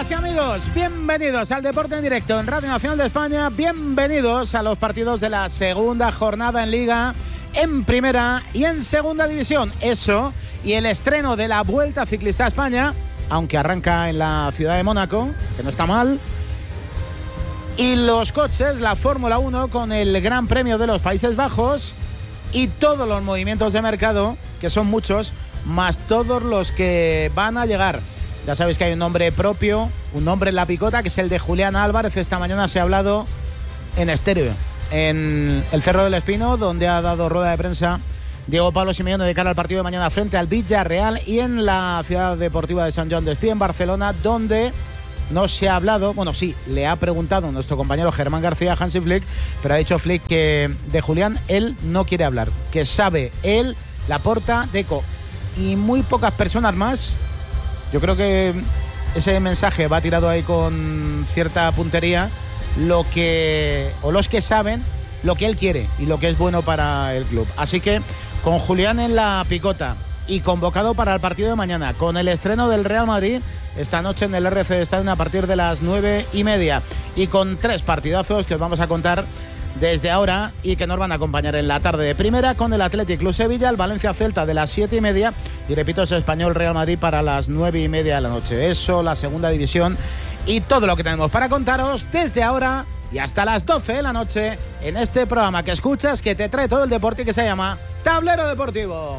Amigas y amigos, bienvenidos al Deporte en Directo en Radio Nacional de España. Bienvenidos a los partidos de la segunda jornada en Liga, en Primera y en Segunda División. Eso y el estreno de la Vuelta Ciclista a España, aunque arranca en la ciudad de Mónaco, que no está mal. Y los coches, la Fórmula 1 con el Gran Premio de los Países Bajos y todos los movimientos de mercado, que son muchos, más todos los que van a llegar. Ya sabéis que hay un nombre propio, un nombre en la picota, que es el de Julián Álvarez. Esta mañana se ha hablado en estéreo, en el Cerro del Espino, donde ha dado rueda de prensa Diego Pablo Simeone de cara al partido de mañana frente al Villarreal, y en la ciudad deportiva de Sant Joan d'Espí, en Barcelona, donde no se ha hablado, bueno, sí, le ha preguntado nuestro compañero Germán García, Hansi Flick, pero ha dicho Flick que de Julián él no quiere hablar, que sabe él, Laporta, Deco y muy pocas personas más. Yo creo que ese mensaje va tirado ahí con cierta puntería, los que saben lo que él quiere y lo que es bueno para el club. Así que con Julián en la picota y convocado para el partido de mañana, con el estreno del Real Madrid esta noche en el RC Stadium a partir de las 9:30, y con 3 partidazos que os vamos a contar desde ahora y que nos van a acompañar en la tarde de Primera, con el Athletic Club Sevilla, el Valencia Celta de las 7:30 y repito, ese Español Real Madrid para las 9:30 de la noche. Eso, la Segunda División y todo lo que tenemos para contaros desde ahora y hasta las 12 de la noche en este programa que escuchas, que te trae todo el deporte y que se llama Tablero Deportivo.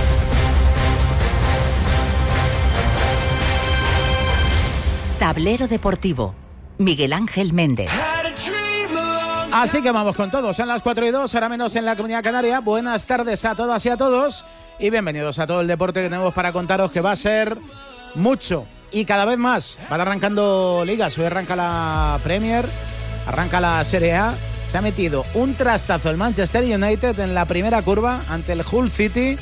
Tablero Deportivo, Miguel Ángel Méndez. Así que vamos con todos, son las 4:02, ahora menos en la Comunidad Canaria. Buenas tardes a todas y a todos y bienvenidos a todo el deporte que tenemos para contaros, que va a ser mucho y cada vez más. Van arrancando ligas, hoy arranca la Premier, arranca la Serie A. Se ha metido un trastazo el Manchester United en la primera curva ante el Hull City.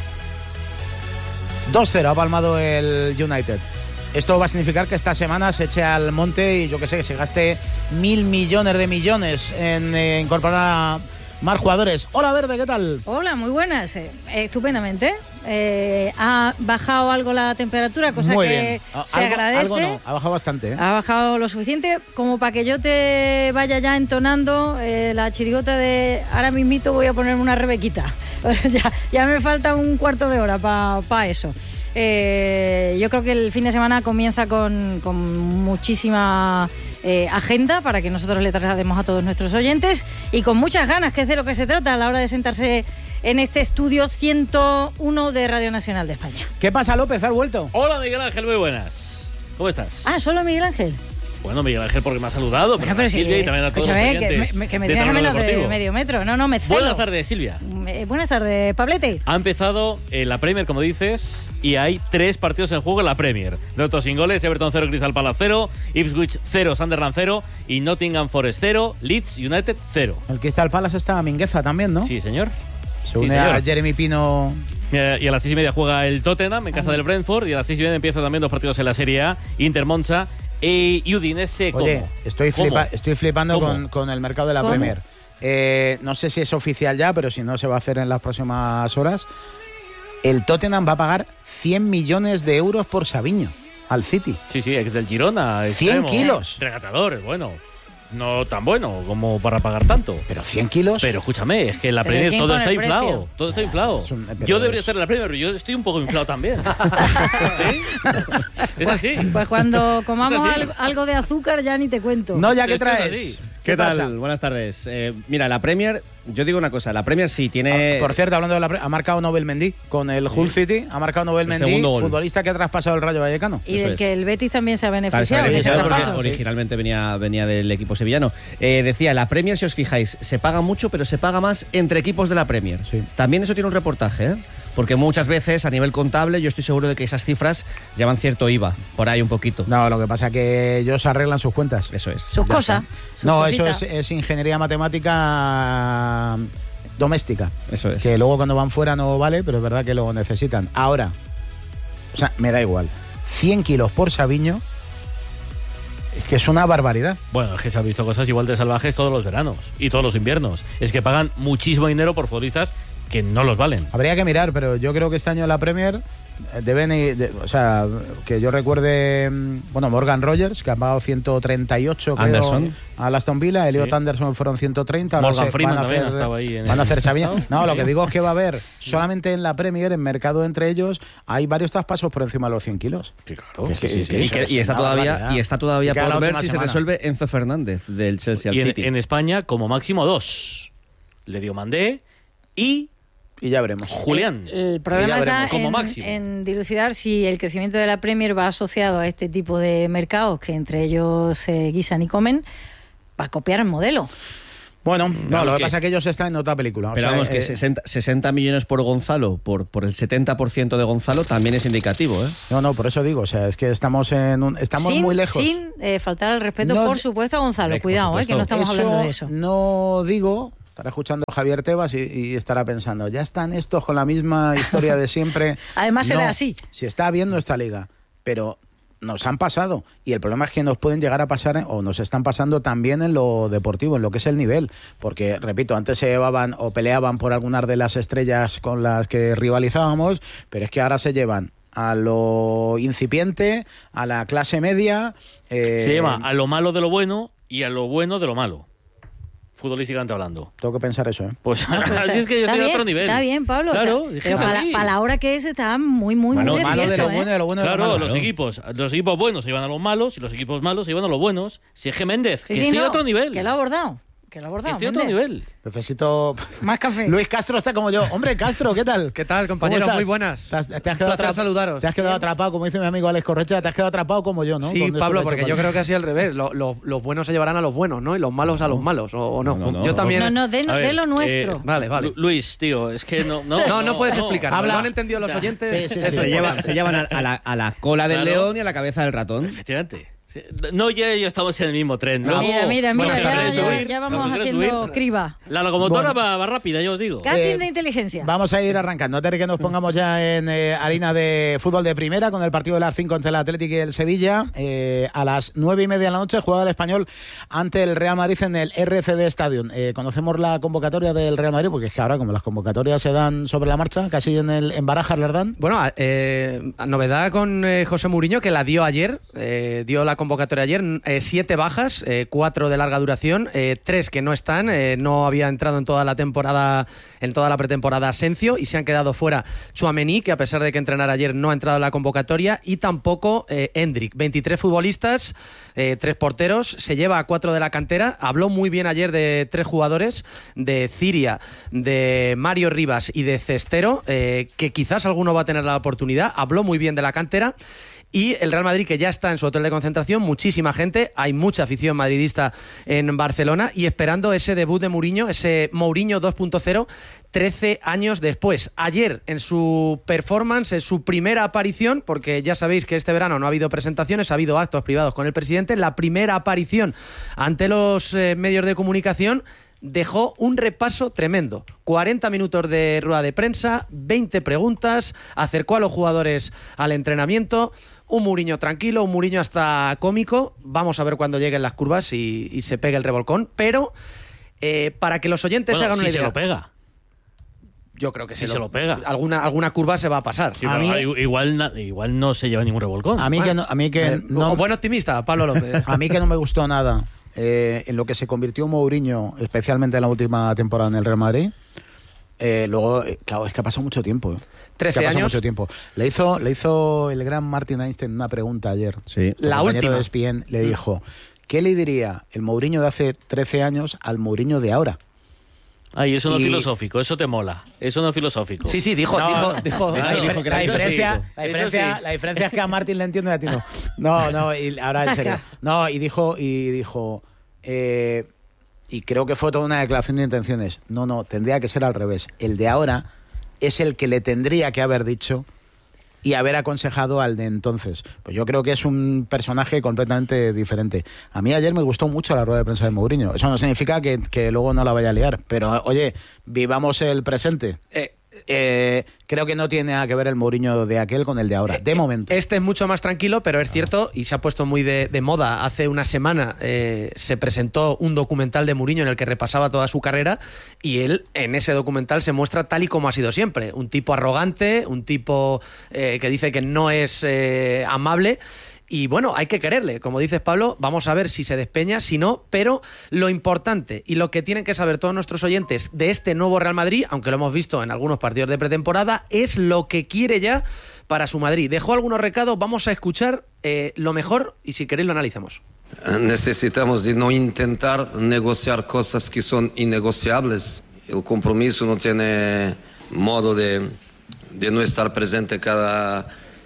2-0 ha palmado el United. Esto va a significar que esta semana se eche al monte y yo que sé, que se gaste 1.000 millones de millones en incorporar a más jugadores. Hola Verde, ¿qué tal? Hola, muy buenas, estupendamente. Ha bajado algo la temperatura, cosa muy que bien. se agradece. Algo no, ha bajado bastante. Ha bajado lo suficiente como para que yo te vaya ya entonando la chirigota de ahora mismito voy a ponerme una rebequita. ya me falta un cuarto de hora para eso. Yo creo que el fin de semana comienza con muchísima agenda para que nosotros le traslademos a todos nuestros oyentes y con muchas ganas, que es de lo que se trata a la hora de sentarse en este estudio 101 de Radio Nacional de España. ¿Qué pasa, López? ¿Has vuelto? Hola Miguel Ángel, muy buenas. ¿Cómo estás? Ah, ¿solo Miguel Ángel? Bueno, Miguel Ángel porque me ha saludado, Bueno, pero a sí, Silvia y también a todos los oyentes que me tienes a menos de medio metro. No, me celo. Buenas tardes, Silvia. Buenas tardes, Pablete. Ha empezado la Premier, como dices, y hay 3 partidos en juego en la Premier. Noto sin goles: Everton 0, Crystal Palace 0, Ipswich 0, Sunderland 0 y Nottingham Forest 0, Leeds United 0. El Crystal Palace está a Mingueza también, ¿no? Sí, señor. Se une a Jeremy Pino. Y a las 6:30 juega el Tottenham en casa del Brentford, y a las 6:30 empiezan también 2 partidos en la Serie A: Inter Monza y Udinese. Oye, estoy flipando con el mercado de la Premier. No sé si es oficial ya, pero si no se va a hacer en las próximas horas. El Tottenham va a pagar 100 millones de euros por Savinho al City. Sí, ex del Girona. 100 kilos. Regatador, bueno. No tan bueno como para pagar tanto. Pero 100 kilos. Pero escúchame, es que en la Premier todo está inflado. Todo está inflado. Yo debería estar en la Premier, pero yo estoy un poco inflado también. ¿Sí? Es así. Pues cuando comamos algo de azúcar ya ni te cuento. No, ya que traes. ¿Qué tal? Buenas tardes. Mira, la Premier, yo digo una cosa, la Premier sí tiene... Por cierto, hablando de la Premier, ha marcado Nobel Mendy con el Hull City, ha marcado Nobel Mendy, futbolista que ha traspasado el Rayo Vallecano. Y del que el Betis también se ha beneficiado. Porque originalmente venía del equipo sevillano. Decía, la Premier, si os fijáis, se paga mucho, pero se paga más entre equipos de la Premier. Sí. También eso tiene un reportaje, ¿eh? Porque muchas veces a nivel contable yo estoy seguro de que esas cifras llevan cierto IVA, por ahí un poquito. No, lo que pasa es que ellos arreglan sus cuentas. Eso es. Sus cosas. No, eso es ingeniería matemática doméstica. Eso es. Que luego cuando van fuera no vale, pero es verdad que lo necesitan. Ahora, o sea, me da igual. 100 kilos por Savinho es que es una barbaridad. Bueno, es que se han visto cosas igual de salvajes todos los veranos y todos los inviernos. Es que pagan muchísimo dinero por futbolistas que no los valen. Habría que mirar, pero yo creo que este año en la Premier o sea, que yo recuerde, Morgan Rogers, que ha pagado 138 Anderson al Aston Villa, Elliot Sí. Anderson fueron 130. Morgan Freeman también estaba ahí en van a el- hacer Sabina. No, lo Sí. que digo es que va a haber solamente en la Premier, en mercado entre ellos, hay varios traspasos por encima de los 100 kilos. Sí, claro. Que- Sí, sí, sí. Y está todavía Y queda la por ver última si semana. se resuelve Enzo Fernández del Chelsea al Y City. en España, como máximo 2. Le dio Mandé y Y ya veremos. Julián. El Ya problema está veremos. Como máximo. en dilucidar si el crecimiento de la Premier va asociado a este tipo de mercados que entre ellos se guisan y comen, para copiar el modelo. Bueno, Claro, lo es que que- pasa es que ellos están en otra película. O Pero sea, vamos, que 60 millones por Gonzalo, por el 70% de Gonzalo, también es indicativo, ¿eh? No, por eso digo, o sea, es que estamos muy lejos. Sin faltar al respeto, No, por supuesto, a Gonzalo. por Cuidado, supuesto. que no estamos hablando de eso. No digo, estará escuchando a Javier Tebas y estará pensando, ya están estos con la misma historia de siempre. Además, No, será así. Si está bien nuestra liga, pero nos han pasado y el problema es que nos pueden llegar a pasar o nos están pasando también en lo deportivo, en lo que es el nivel, porque repito, antes se llevaban o peleaban por algunas de las estrellas con las que rivalizábamos, pero es que ahora se llevan a lo incipiente, a la clase media. Se llama a lo malo de lo bueno y a lo bueno de lo malo. Futbolísticamente hablando. Tengo que pensar eso, ¿eh? Pues No, pero así es que yo está estoy a bien, otro nivel. Está bien, Pablo. Claro, está- es que pero es para, así. para la hora que es, está muy Malo de de tieso, lo ¿eh? bueno, de lo bueno, de lo Claro, malo. los equipos buenos se iban a los malos y los equipos malos se iban a los buenos. Si es que Méndez, Sí, que sí, estoy a no, otro nivel. Que lo ha abordado. Que lo ha Que abordado. estoy a otro Méndez. nivel. Necesito... Más café. Luis Castro está como yo. Hombre, Castro, ¿qué tal? ¿Qué tal, ¿Cómo compañeros? estás? Muy buenas. Te has Un placer saludaros. Te has quedado atrapado, como dice mi amigo Alex Correcha, te has quedado atrapado como yo, ¿no? Sí, Con esto Pablo, que ha porque hecho yo Pablo. creo que así al revés. Los buenos se llevarán a los buenos, ¿no? Y los malos a los malos, ¿o no? No, no, Yo no. también... No, de A ver, lo nuestro. Vale, vale. Luis, tío, es que no. No puedes explicar. Habla. ¿No han entendido los oyentes? sí, Eso, sí. Se llevan a la cola del Claro. león y a la cabeza del ratón. Efectivamente. Sí. No, ya estamos en el mismo tren. Bravo. Luego, Mira, bueno, si ya queréis subir, vamos si queréis haciendo subir, criba. La locomotora Bueno. va rápida, ya os digo. Casting de inteligencia. Vamos a ir arrancando. Antes de que nos pongamos ya en harina de fútbol de primera con el partido de las 5 entre el Atlético y el Sevilla. A las 9:30 de la noche juega el Español ante el Real Madrid en el RCD Stadium. Conocemos la convocatoria del Real Madrid, porque es que ahora como las convocatorias se dan sobre la marcha, casi en Barajas les dan. Bueno, novedad con José Mourinho, que la dio ayer, dio la convocatoria ayer, 7 bajas, 4 de larga duración, 3 que no están, no había entrado en toda la temporada, en toda la pretemporada Asensio, y se han quedado fuera Tchouaméni, que a pesar de que entrenara ayer no ha entrado en la convocatoria, y tampoco Hendrik. 23 futbolistas, 3 porteros, se lleva a 4 de la cantera. Habló muy bien ayer de 3 jugadores, de Ciria, de Mario Rivas y de Cestero, que quizás alguno va a tener la oportunidad. Habló muy bien de la cantera. Y el Real Madrid, que ya está en su hotel de concentración, muchísima gente, hay mucha afición madridista en Barcelona, y esperando ese debut de Mourinho, ese Mourinho 2.0, 13 años después. Ayer, en su performance, en su primera aparición, porque ya sabéis que este verano no ha habido presentaciones, ha habido actos privados con el presidente, la primera aparición ante los medios de comunicación, dejó un repaso tremendo. 40 minutos de rueda de prensa, 20 preguntas, acercó a los jugadores al entrenamiento. Un Mourinho tranquilo, un Mourinho hasta cómico. Vamos a ver cuando lleguen las curvas y se pegue el revolcón. Pero para que los oyentes se hagan si una se idea. lo pega. Yo creo que Si se lo pega. Alguna curva se va a pasar. Sí, A pero mí- igual no se lleva ningún revolcón. A mí que no, Buen optimista, Pablo López. a mí que no me gustó nada en lo que se convirtió Mourinho, especialmente en la última temporada en el Real Madrid. Luego, claro, es que ha pasado mucho tiempo. 13 es que ha pasado años. mucho tiempo. Le hizo el gran Martin Einstein una pregunta ayer. Sí. El La compañero última. de ESPN le dijo, ¿qué le diría el Mourinho de hace 13 años al Mourinho de ahora? Ay, eso no es Y- filosófico, eso te mola. Eso no es filosófico. Sí, dijo. No, dijo de hecho, dijo que era eso diferencia, sí. la, Eso diferencia, sí. la diferencia es que a Martin le entiendo y a ti no. No, y ahora en serio. No, y dijo, y creo que fue toda una declaración de intenciones. No, tendría que ser al revés. El de ahora es el que le tendría que haber dicho y haber aconsejado al de entonces. Pues yo creo que es un personaje completamente diferente. A mí ayer me gustó mucho la rueda de prensa de Mourinho. Eso no significa que luego no la vaya a liar. Pero, oye, vivamos el presente. creo que no tiene nada que ver el Mourinho de aquel con el de ahora, de momento. Este es mucho más tranquilo, pero es cierto, y se ha puesto muy de moda. Hace una semana se presentó un documental de Mourinho en el que repasaba toda su carrera, y él en ese documental se muestra tal y como ha sido siempre. Un tipo arrogante, un tipo que dice que no es amable. Y bueno, hay que quererle, como dices, Pablo. Vamos a ver si se despeña, si no, pero lo importante y lo que tienen que saber todos nuestros oyentes de este nuevo Real Madrid, aunque lo hemos visto en algunos partidos de pretemporada, es lo que quiere ya para su Madrid. Dejó algunos recados, vamos a escuchar lo mejor y si queréis lo analizamos. Necesitamos de no intentar negociar cosas que son innegociables. El compromiso no tiene modo de no estar presente cada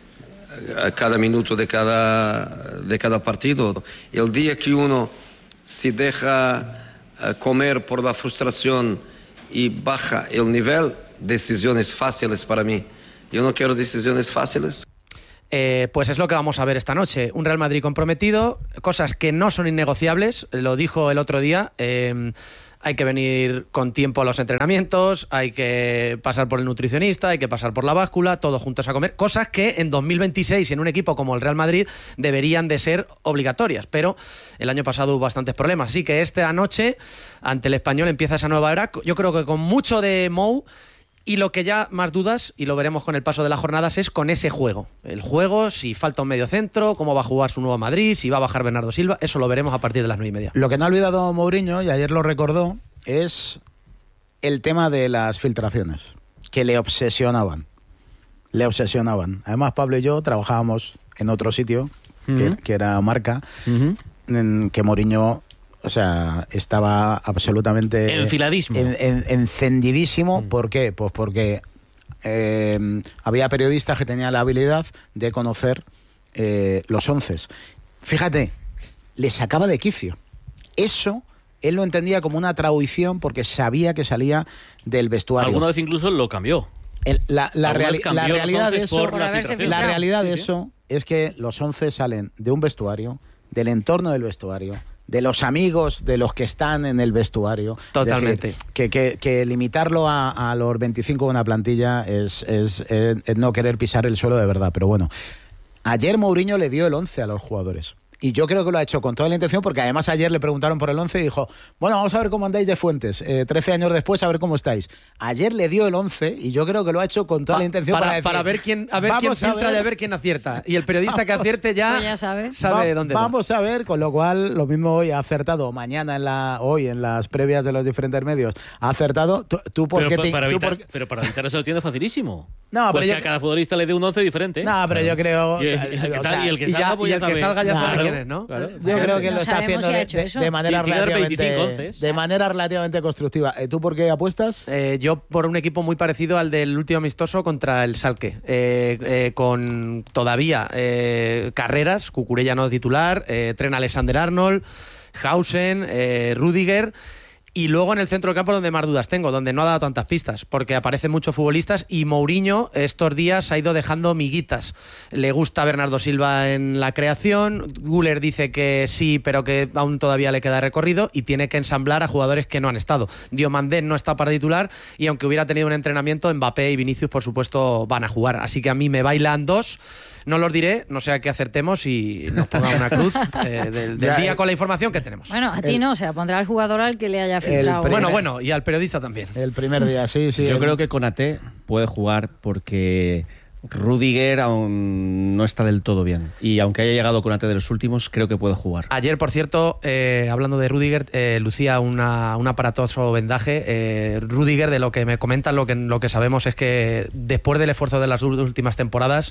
minuto de cada partido. El día que uno se deja comer por la frustración y baja el nivel, decisiones fáciles para mí. Yo no quiero decisiones fáciles. Pues es lo que vamos a ver esta noche. Un Real Madrid comprometido, cosas que no son innegociables, lo dijo el otro día. Hay que venir con tiempo a los entrenamientos, hay que pasar por el nutricionista, hay que pasar por la báscula, todos juntos a comer, cosas que en 2026 en un equipo como el Real Madrid deberían de ser obligatorias, pero el año pasado hubo bastantes problemas, así que esta noche ante el Español empieza esa nueva era, yo creo que con mucho de Mou. Y lo que ya más dudas, y lo veremos con el paso de las jornadas, es con ese juego. El juego, si falta un medio centro, cómo va a jugar su nuevo Madrid, si va a bajar Bernardo Silva, eso lo veremos a partir de las 9:30. Lo que no ha olvidado Mourinho, y ayer lo recordó, es el tema de las filtraciones, que le obsesionaban. Además, Pablo y yo trabajábamos en otro sitio, que era Marca, en que Mourinho... O sea, estaba absolutamente... Enfiladísimo. Encendidísimo. ¿Por qué? Pues porque había periodistas que tenían la habilidad de conocer los onces. Fíjate, le sacaba de quicio. Eso él lo entendía como una traducción porque sabía que salía del vestuario. Alguna vez incluso lo cambió. La realidad de eso es que los once salen de un vestuario, del entorno del vestuario, de los amigos de los que están en el vestuario. Totalmente. Es decir, que limitarlo a los 25 de una plantilla es no querer pisar el suelo de verdad. Pero bueno, ayer Mourinho le dio el 11 a los jugadores. Y yo creo que lo ha hecho con toda la intención, porque además ayer le preguntaron por el 11 y dijo, bueno, vamos a ver cómo andáis de Fuentes, 13 años después, a ver cómo estáis. Ayer le dio el 11 y yo creo que lo ha hecho con toda la intención para ver quién filtra y a ver quién acierta. Y el periodista que acierte ya sabe de dónde vamos a ver, con lo cual, lo mismo hoy ha acertado, mañana hoy en las previas de los diferentes medios, ha acertado. Pero para evitar eso lo tiene facilísimo. No, pues pero que a cada futbolista le dé un 11 diferente. No, pero yo creo... Y el que salga ya sabe quién es, ¿no? Claro. Yo creo que lo está haciendo de manera relativamente constructiva. ¿Tú por qué apuestas? Yo por un equipo muy parecido al del último amistoso contra el Schalke, con todavía carreras, Cucurella no titular, Trent Alexander-Arnold, Hausen, Rüdiger. Y luego en el centro del campo donde más dudas tengo, donde no ha dado tantas pistas, porque aparecen muchos futbolistas y Mourinho estos días ha ido dejando miguitas. Le gusta Bernardo Silva en la creación, Güler dice que sí, pero que aún todavía le queda recorrido y tiene que ensamblar a jugadores que no han estado. Diomandé no está para titular y aunque hubiera tenido un entrenamiento, Mbappé y Vinicius por supuesto van a jugar. Así que a mí me bailan dos. No los diré, no sea que acertemos y nos ponga una cruz del día con la información que tenemos. Bueno, a ti no, o sea, pondrá al jugador al que le haya filtrado. Bueno, y al periodista también. El primer día, sí. Yo creo que Konaté puede jugar porque Rüdiger aún no está del todo bien. Y aunque haya llegado Konaté de los últimos, creo que puede jugar. Ayer, por cierto, hablando de Rüdiger, lucía un aparatoso vendaje. Rüdiger, de lo que me comentan, lo que sabemos es que después del esfuerzo de las últimas temporadas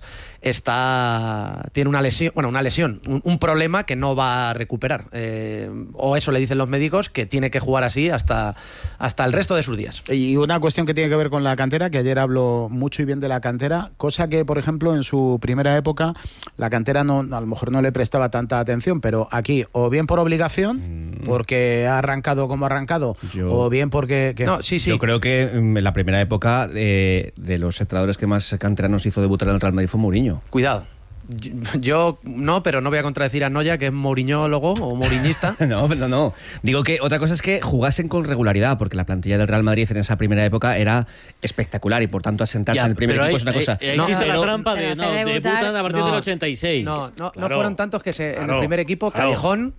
tiene una lesión, un problema que no va a recuperar. O eso le dicen los médicos, que tiene que jugar así hasta el resto de sus días. Y una cuestión que tiene que ver con la cantera, que ayer habló mucho y bien de la cantera, cosa que, por ejemplo, en su primera época la cantera a lo mejor no le prestaba tanta atención, pero aquí o bien por obligación, porque ha arrancado como ha arrancado, o bien porque... Yo creo que en la primera época de los entrenadores que más canteranos hizo debutar en el Real Madrid fue Mourinho. Cuidado. Yo no, pero no voy a contradecir a Noya, que es mouriñólogo o mouriñista. No. Digo que otra cosa es que jugasen con regularidad, porque la plantilla del Real Madrid en esa primera época era espectacular y por tanto asentarse en el primer equipo es una cosa. Existe la trampa de debutan a partir del 86. No fueron tantos que en el primer equipo, Callejón,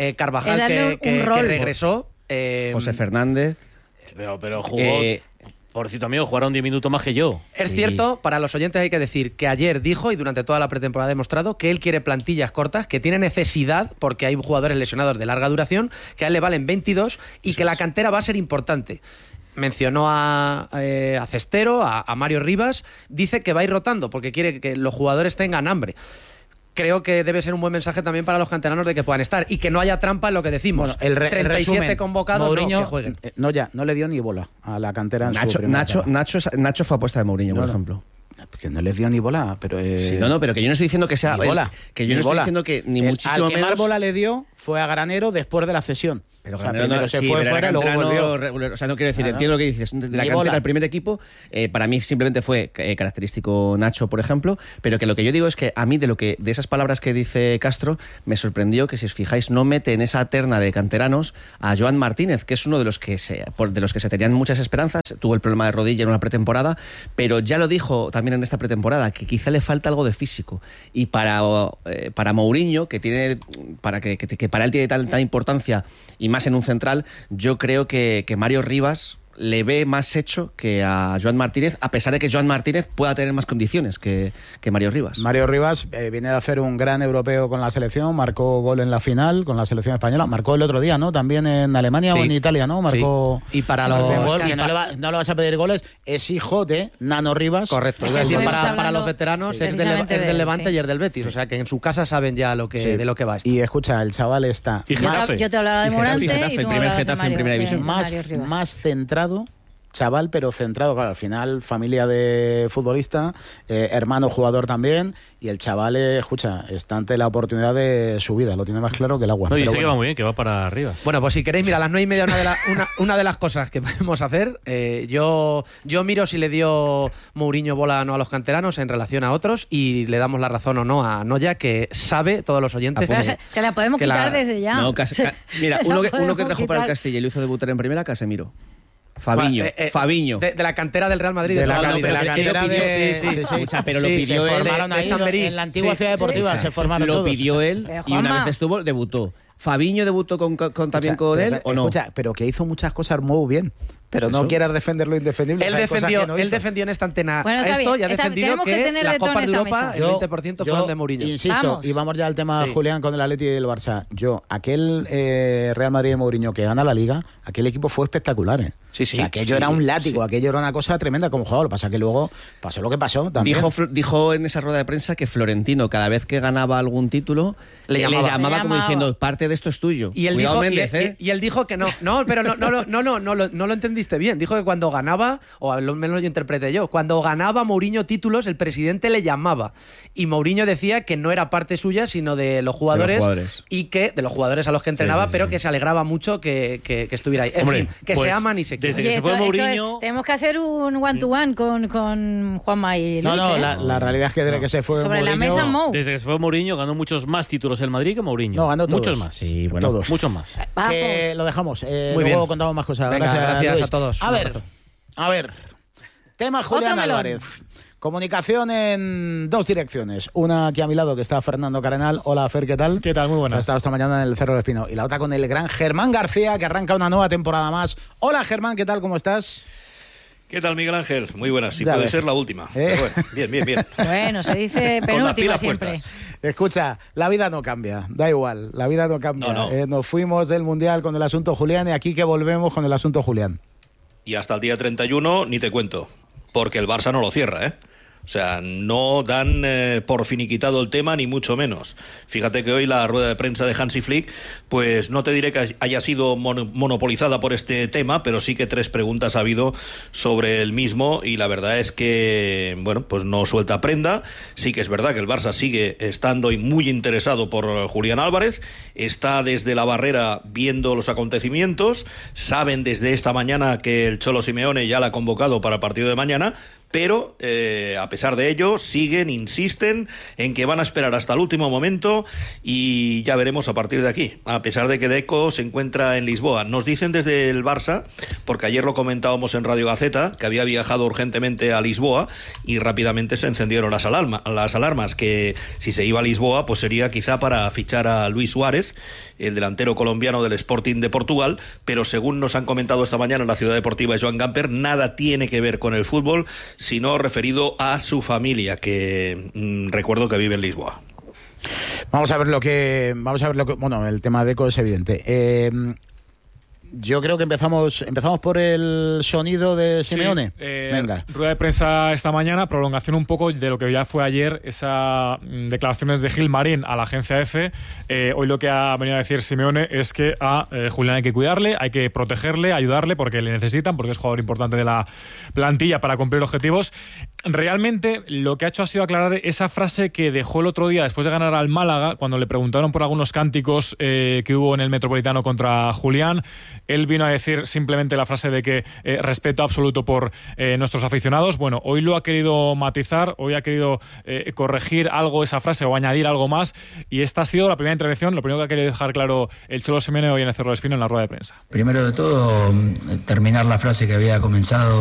Carvajal que regresó, José Fernández. Pero jugó. Pobrecito amigo, jugaron 10 minutos más que yo. Es cierto, para los oyentes hay que decir que ayer dijo, y durante toda la pretemporada ha demostrado, que él quiere plantillas cortas, que tiene necesidad, porque hay jugadores lesionados de larga duración, que a él le valen 22 y que la cantera va a ser importante. Mencionó a Cestero, a Mario Rivas, dice que va a ir rotando porque quiere que los jugadores tengan hambre. Creo que debe ser un buen mensaje también para los canteranos de que puedan estar y que no haya trampa en lo que decimos. Bueno, 37 resumen, convocados, Mourinho, que jueguen. No le dio ni bola a la cantera en su Nacho fue apuesta de Mourinho, por ejemplo. Que no le dio ni bola, pero... Sí, pero que yo no estoy diciendo que sea... Ni bola. Que yo no estoy diciendo que ni muchísimo al que menos... más bola le dio fue a Granero después de la cesión. Pero primero se fue fuera y luego volvió. O sea, no quiero decir, entiendo lo que dices. De la cantera del primer equipo, para mí simplemente fue característico Nacho, por ejemplo, pero que lo que yo digo es que a mí de esas palabras que dice Castro, me sorprendió que, si os fijáis, no mete en esa terna de canteranos a Joan Martínez, que es uno de los que se tenían muchas esperanzas. Tuvo el problema de rodilla en una pretemporada, pero ya lo dijo también en esta pretemporada, que quizá le falta algo de físico. Y para Mourinho, que tiene para él tiene tanta importancia, y más en un central, yo creo que Mario Rivas le ve más hecho que a Joan Martínez, a pesar de que Joan Martínez pueda tener más condiciones que Mario Rivas. Mario Rivas viene de hacer un gran europeo con la selección, marcó gol en la final con la selección española, marcó el otro día, ¿no? También en Alemania o en Italia, ¿no? Marcó. Sí. Y para los gol, que no le vas a pedir goles, es hijo de Nano Rivas. Correcto. Para los veteranos es del Levante y es del Betis, o sea que en su casa saben ya de lo que va esto. Y escucha, el chaval está yo te hablaba de Morante y tú me hablabas de Mario, en primera división. Más centrado, chaval, pero centrado, claro, al final familia de futbolista, hermano jugador también, y el chaval, escucha, está ante la oportunidad de su vida, lo tiene más claro que el agua. No, dice que va muy bien, que va para Rivas. Bueno, pues si queréis, mira, a las 9:30 una de las cosas que podemos hacer, yo miro si le dio Mourinho bola o no a los canteranos en relación a otros, y le damos la razón o no a Noya, que sabe, todos los oyentes... Pero se la podemos quitar desde ya. No, mira, uno que trajo para el Castilla y lo hizo debutar en primera, Casemiro. Fabiño. De la cantera del Real Madrid. De la cantera pero lo pidió él. Se formaron ahí en la antigua ciudad deportiva. Se formaron lo todos. pidió él y una vez debutó. ¿Fabiño debutó también con él o no? Escucha, pero que hizo muchas cosas muy bien. Pero no quieras defender lo indefendible. Él defendió en esta antena esto y ha defendido que las Copas de Europa el 20% fueron de Mourinho. Insisto, y vamos ya al tema, Julián, con el Atleti y el Barça. Aquel Real Madrid de Mourinho que gana la Liga, aquel equipo fue espectacular. Sí. O sea, aquello era un látigo, aquello era una cosa tremenda como jugador. Lo que pasa que luego pasó lo que pasó también. Dijo en esa rueda de prensa que Florentino, cada vez que ganaba algún título, le llamaba como diciendo, parte de esto es tuyo. Y él dijo que no. No, pero no lo entendiste bien. Dijo que cuando ganaba, o al menos lo interpreté yo, cuando ganaba Mourinho títulos, el presidente le llamaba. Y Mourinho decía que no era parte suya, sino de los jugadores. Y que de los jugadores a los que entrenaba, pero que se alegraba mucho que estuviera ahí. En fin, que se aman y se quieren. Desde que se fue Mourinho... Tenemos que hacer un one-to-one con Juanma y Luis. No, la realidad es que desde que se fue sobre Mourinho... la mesa, Mou. Desde que se fue Mourinho ganó muchos más títulos el Madrid que Mourinho. No, ganó todos. Muchos más. Sí, bueno, todos. Muchos más. Que lo dejamos. Muy luego bien. contamos más cosas. Venga, gracias Luis. a todos. A ver. Tema Julián Álvarez. Comunicación en dos direcciones. Una aquí a mi lado, que está Fernando Carenal. Hola, Fer, ¿qué tal? ¿Qué tal? Muy buenas. Ha estado esta mañana en el Cerro del Espino. Y la otra con el gran Germán García, que arranca una nueva temporada más. Hola, Germán, ¿qué tal? ¿Cómo estás? ¿Qué tal, Miguel Ángel? Muy buenas. Sí, puede ser la última. Pero bueno, bien. Bueno, se dice penúltima siempre. Escucha, la vida no cambia, da igual, la vida no cambia. No. Nos fuimos del Mundial con el asunto Julián y aquí que volvemos con el asunto Julián. Y hasta el día 31 ni te cuento, porque el Barça no lo cierra, ¿eh? O sea, no dan por finiquitado el tema, ni mucho menos. Fíjate que hoy la rueda de prensa de Hansi Flick, pues no te diré que haya sido monopolizada por este tema, pero sí que 3 preguntas ha habido sobre el mismo, y la verdad es que, bueno, pues no suelta prenda. Sí que es verdad que el Barça sigue estando y muy interesado por Julián Álvarez, está desde la barrera viendo los acontecimientos, saben desde esta mañana que el Cholo Simeone ya la ha convocado para el partido de mañana, pero a pesar de ello insisten en que van a esperar hasta el último momento y ya veremos a partir de aquí, a pesar de que Deco se encuentra en Lisboa. Nos dicen desde el Barça, porque ayer lo comentábamos en Radio Gaceta, que había viajado urgentemente a Lisboa y rápidamente se encendieron las alarmas, que si se iba a Lisboa pues sería quizá para fichar a Luis Suárez, el delantero colombiano del Sporting de Portugal, pero según nos han comentado esta mañana en la Ciudad Deportiva de Joan Gamper, nada tiene que ver con el fútbol, sino referido a su familia, que recuerdo que vive en Lisboa. Vamos a ver lo que bueno, el tema de Deco es evidente. Yo creo que empezamos por el sonido de Simeone. Sí, venga. Rueda de prensa esta mañana, prolongación un poco de lo que ya fue ayer, esas declaraciones de Gil Marín a la agencia EFE. Hoy lo que ha venido a decir Simeone es que a Julián hay que cuidarle, hay que protegerle, ayudarle, porque le necesitan, porque es jugador importante de la plantilla para cumplir objetivos. Realmente lo que ha hecho ha sido aclarar esa frase que dejó el otro día después de ganar al Málaga, cuando le preguntaron por algunos cánticos que hubo en el Metropolitano contra Julián. Él vino a decir simplemente la frase de que respeto absoluto por nuestros aficionados. Bueno, hoy lo ha querido matizar, hoy ha querido corregir algo esa frase o añadir algo más, y esta ha sido la primera intervención, lo primero que ha querido dejar claro el Cholo Simeone hoy en el Cerro del Espino en la rueda de prensa. Primero de todo, terminar la frase que había comenzado